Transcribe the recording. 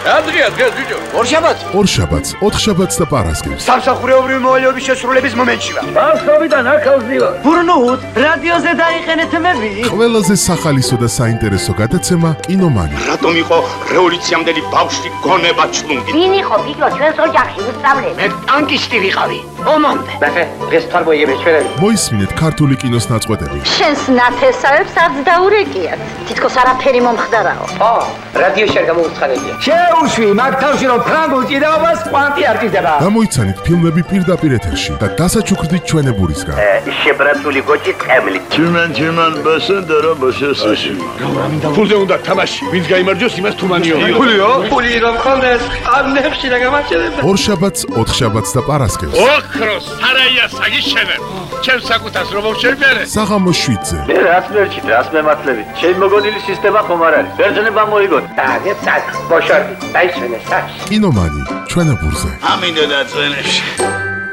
დღეა ბიჭო. ორ შაბათს, 4 შაბათს და პარასკევს. სამსახურეობრივი მოვალეობის შესრულების მომენტში ვარ. ბავშვობიდან აქ ავზივარ. ბურნუთ, რადიოზე დაიყენეთ მები. ყველაზე სახალისო და საინტერესო გადაცემა კინომანი. რატომ იყო რევოლუციამდელი ბავშვი გონება ჩლუნგი? ვინ იყო ბიჭო ჩვენს ოჯახში უსწავლელი? მე ტანკისტი ვიყავი. ომამდე. დღეს თარბოიები ჩვენები. მოისმინეთ ქართული კინოს ნაწყვეტები. შენს ნათესავებს არც დაურეკიათ. თითქოს არაფერი მომხდარაო. რადიოში არ გამოუცხადებია. შეუშვი, მაგ თავში რომ ფრანგულ ჭიდაობას კვანტი არ ჭირდება. გამოიცანით ფილმები პირდაპირ ეთერში და დასაჩუქრდით ჩვენებურისგან. შებრაცული გოჭი წემლი. Чиман басендера басесაში. ფულზე უნდა თამაში. ვინც გაიმარჯვოს იმას თუმანიო. ფული რომ ხონდეს, ამნებში და გამაჩერებდა. ორ შაბათს, 4 შაბათს და პარასკევს. ოქროს სარაია საგიშენებ. ჩემს საკუთას რომ შევბერე. საღამოს 7-ზე. მე რას მერჩით, რას მემართლებით? ჩემი მოგონილი სისტემა ხომ არ არის? ბერძნება მოიგოთ. დაგეცად, ბოშორდი, დაისვენე საჩ. კინომანი ჩვენებურზე. ამინდო და წვენებში.